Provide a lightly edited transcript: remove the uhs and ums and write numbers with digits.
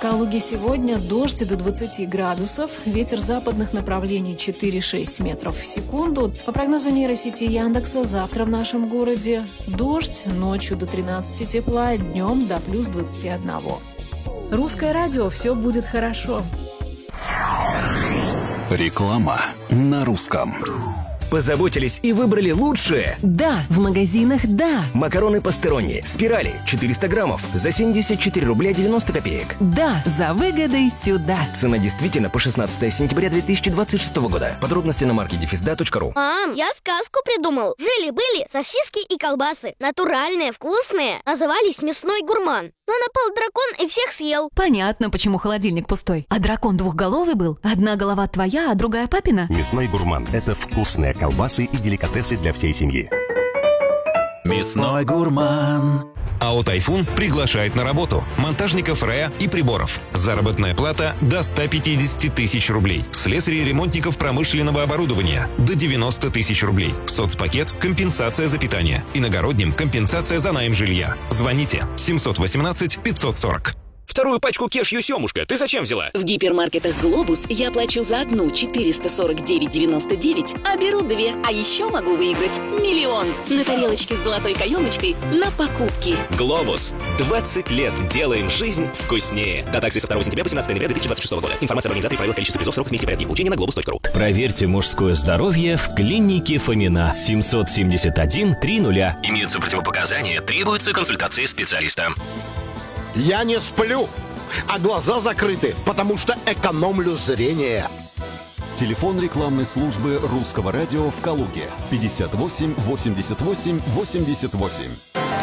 Калуге сегодня дождь до 20 градусов, ветер западных направлений 4-6 метров в секунду. По прогнозу нейросети Яндекса, завтра в нашем городе дождь, ночью до 13 тепла, днем до плюс 21. Русское радио, все будет хорошо. Реклама на русском. Позаботились и выбрали лучшее? Да, в магазинах «Да». Макароны пастерони, спирали, 400 граммов, за 74 рубля 90 копеек. Да, за выгодой сюда. Цена действительно по 16 сентября 2026 года. Подробности на маркете fsda.ru. Мам, я сказку придумал. Жили-были сосиски и колбасы. Натуральные, вкусные. Назывались «Мясной гурман». Но напал дракон и всех съел. Понятно, почему холодильник пустой. А дракон двухголовый был? Одна голова твоя, а другая папина? Мясной гурман – это вкусные колбасы и деликатесы для всей семьи. Мясной гурман. АО «Тайфун» приглашает на работу монтажников РЭА и приборов. Заработная плата до 150 тысяч рублей. Слесарей и ремонтников промышленного оборудования до 90 тысяч рублей. Соцпакет – компенсация за питание. Иногородним – компенсация за найм жилья. Звоните 718 540. Вторую пачку кешью семушка ты зачем взяла? В гипермаркетах «Глобус» я плачу за одну 449,99, а беру две. А еще могу выиграть миллион на тарелочке с золотой каемочкой на покупки. «Глобус». 20 лет делаем жизнь вкуснее. До акции со 2 сентября по 17 ноября 2026 года. Информация об организаторе, правилах, количестве призов, сроках, месте порядке получения на globus.ru. Проверьте мужское здоровье в клинике Фомина. 771 30. Имеются противопоказания, требуется консультация специалиста. Я не сплю, а глаза закрыты, потому что экономлю зрение. Телефон рекламной службы русского радио в Калуге 58 88 88.